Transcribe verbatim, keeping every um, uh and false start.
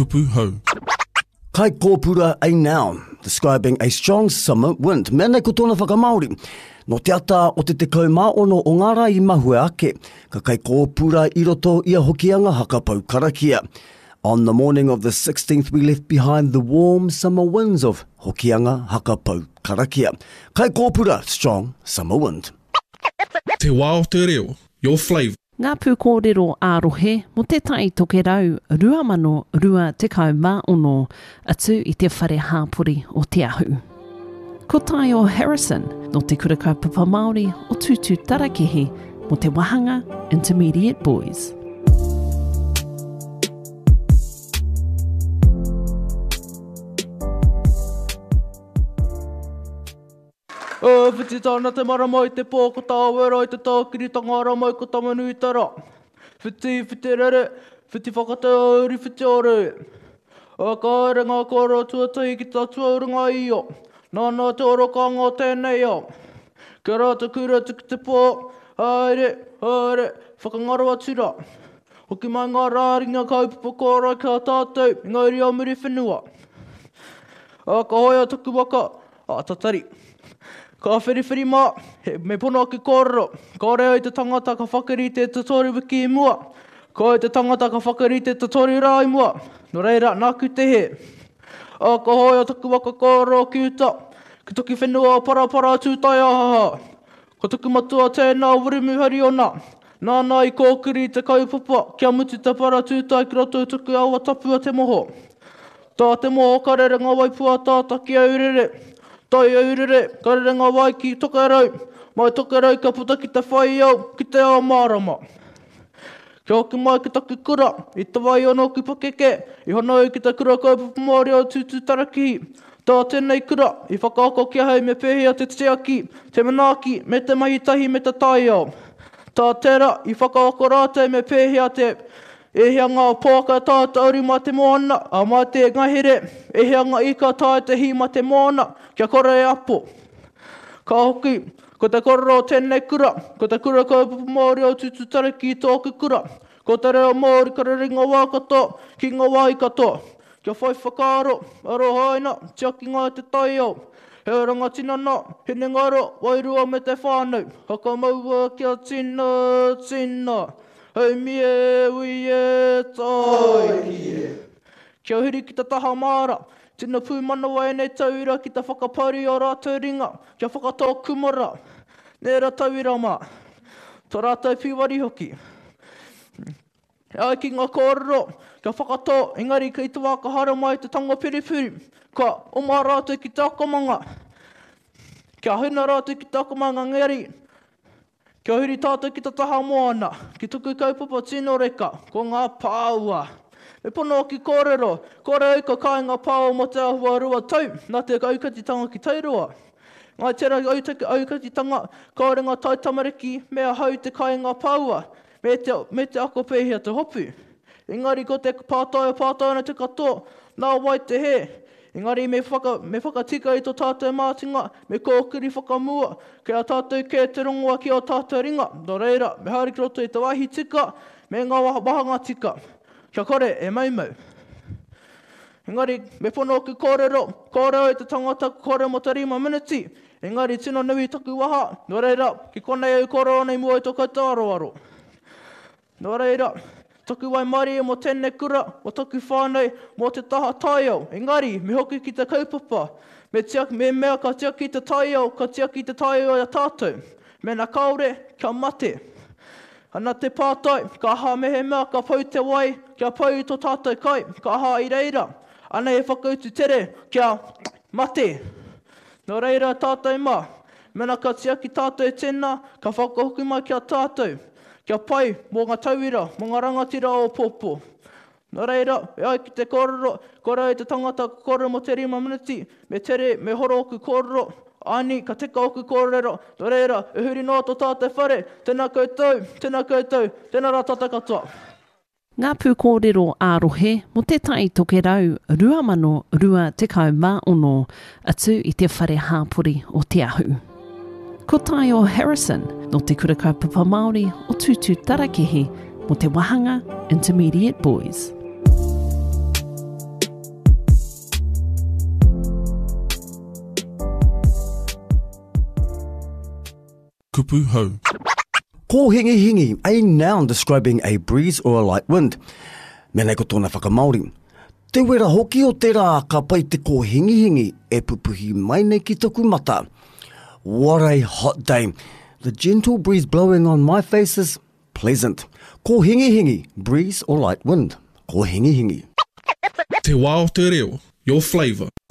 kupu hau. Kai kōpura ai now, describing a strong summer wind. Mena ko tōna whakamauri. No te ata o te te kaumāono o ngara I mahue ake, ka kai kōpura I roto ia hokianga hakapau karakia. On the morning of the sixteenth, we left behind the warm summer winds of Hokianga Hakapau Karakia. Kai kōpura, strong summer wind. Te wao te reo, your flavour. Ngā pū kōrero ārohe mo te tai toke rau rua mano rua te kau māono atu I te whare hāpuri o te ahu. Ko tai o Harrison no te kura kaupapa Māori o Tutu Tarakehe mo te Wahanga Intermediate Boys. O whiti tāna te mara mai te pō, ko tāwera I te tākiri tangara mai ko tamanu I tara. Whiti, whiti rere, whiti whakatauri, whiti ore. O ka ere ngā kora tuatai ki tā tuaurunga I o. Nāna te orokanga tēnei o. Kia rā te kura tuki te pō, haere, haere, whakangaroa tira. Hoki mai ngā rāringa kaupapa kōrai kia tātou, ngā iri amuri whenua. A ka hoia tuku waka, a tatari. Ka whiriwhiri mā, he, me pono ake kōrero. Ka reo I te tangata ka whakarite te tori wiki I mua. Ka te tangata ka whakarite te tori rā I mua. No reira, nāku te he. A ka hoia tuku waka kōrero ki uta. Ki toki whenua parapara tūtai ahaha. Ka tuku matua tēnā urimu hari ona. Nāna I kōkiri te kaupapa. Kia mutu te para tūtai ki roto tuku awa tapua te moho. Tā te moho karere ngā waipua tāta ki aurere. Tai aurere, karere ngā wai ki tokerau. Mai tokerau ka puta ki te whai au, ki te ao mārama. Kia hoki mai ki taku kura, I te wai ono ki pakeke. I hanau ki te kura kaupapa Māori o Tutu Tarakihi. Tā tēnei kura, I whakaako kia hei me pēhea te teaki, te manaki, me te mahitahi me te tai au. Tā tērā, I whakaako rātei me pēhea te e hea ngā pōka tāta auri ma te moana, a ma te ngahere, e hea ngā ika tāi te hi ma te moana, kia kore e apo. Ka hoki, ko te kororo tēnei kura, ko te kura kaupapa Māori o Tutu Taraki I tōku kura, ko te reo Māori karere ngā wā katoa, ki ngā wā I katoa. Kia whai whakaaro, aro haina, tiaki ngā te tai au. He ranga tinana, hene ngaro, wairua me te whānau, haka maua kia tina, tina. Hei mie ui e tai ki e. Kia hiri ki te taha māra. Tina pū manawa e nei tauira ki te whakapari o rātou ringa. Kia whakatō kumara. Nera tauira mā. Tō rātou piwari hoki. Ai ki ngā kōrero. Kia whakatō. Engari ki te wākahara mai te tanga piripiri. Ka oma rātou ki te akamanga. Kia huna rātou ki te akamanga ngeri. Kia huri tātou ki te taha moana, ki tuku kaupapa tino reka, ko ngā pāua. Me pono ki kōrero, kōrero ka kai ngā pāua mo te ahua rua tau, nā te aukatitanga ki taurua. Ngā tera aukatitanga, kaore ngā tai tamariki, mea hau te kai ngā pāua, me te, me te ako pēhia te hopu. Engari ko te pātai o pātai na te katoa, nā wai te he. Engari me whaka, me whakatika I tō tātou mātinga, me kōkiri whakamua, kia tātou kē te rongoa ki o tātou ringa. Nō reira, me haere ki roto I te waihi tika, me ngā wahanga tika. Kia kore, e maumau. Engari, me pono ki kōrero, kōrero I te tangata kore mo te rima minuti. Engari, tino nui taku waha. Nō reira, ki konei au kōrero nei mua I tō kautaroaro. Nō reira, taku wai mari mo tēnei kura, o taku whānei mo te taha tai au. Engari, me hoki ki te kaupapa. Me, tiaki, me mea ka tiaki te tai au, ka tiaki te tai au a tātou. Me na kaore, kia mate. Ana te pātai, ka aha mehe mea, ka pau te wai, kia pau I tō tātou kai, ka aha I reira. Ana e whakautu tere, kia mate. Nō reira tātou mā. Mena ka tiaki tātou tēnā, ka whakahoki mai kia tātou. Kia pai mō ngā tauira, mō ngā rangatira o pōpō. Nō reira, e ai ki te kōrero, kōrero I te tangata kōrero mo te rima minuti, me tere, me horo oku kōrero, ani, ka teka oku kōrero. Nō reira, e huri noa tō tātou whare, tēnā koutou, tēnā koutou, tēnā rā tātou katoa. Ngā pū kōrero ārohe mo te tai toke rau rua mano rua te kau māono atu I te whare hāpuri o te ahu. Ko tai o Harrison no te kura kaupapa Māori o Tutu Tarakehe mo te Wahanga Intermediate Boys. Kupu hau. Ko hingi hingi, a noun describing a breeze or a light wind. Mēnei ko tōna whakamauri. Te wera hoki o te rā ka pai te ko hingi hingi e pupuhi mai nei ki toku mata. What a hot day. The gentle breeze blowing on my face is pleasant. Ko hingi hingi, breeze or light wind. Ko hingi hingi. Te wā o te reo, your flavour.